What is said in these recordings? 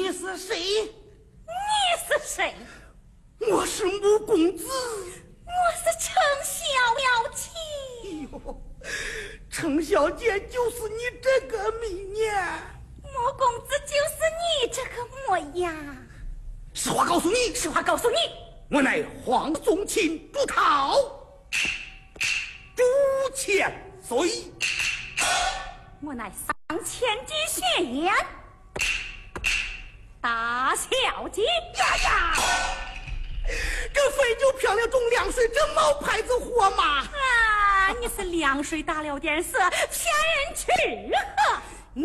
你是谁？ 你是谁？ 我是穆公子。 我是程小姐。 哎呦，程小姐就是你这个名呀！ 穆公子就是你这个模样。 实话告诉你， 实话告诉你， 我乃皇宗亲朱桃，朱千岁。 我乃上千金血缘大小姐呀！这废酒漂亮中凉水，这毛牌子货嘛！ 啊，你是凉水打了点色，骗人去喝！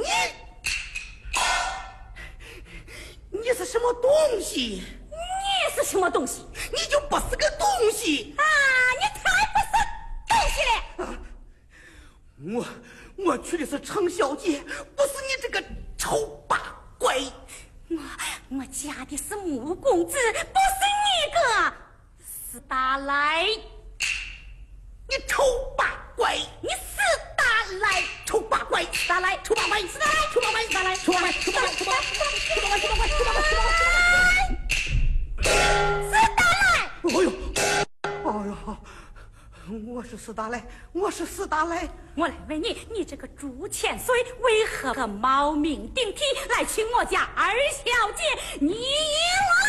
你是什么东西？ 你是什么东西？ 你就不是个东西啊！你才不是东西嘞！ 我娶的是程小姐，不是你这个丑八怪。 我嫁的是穆公子，不是你个死大赖！ 你丑八怪！ 你死大赖！ 丑八怪！ 死大赖！ 丑八怪！ 死大赖！ 丑八怪！死大赖！丑八怪！丑八怪！丑八怪！丑八怪！丑八怪！丑八怪！丑八怪！ 死大赖！ 哎呦，哎呦！我是死大赖，我是死大赖。 我来问你，你这个朱千岁为何冒名顶替来请我家二小姐？你以我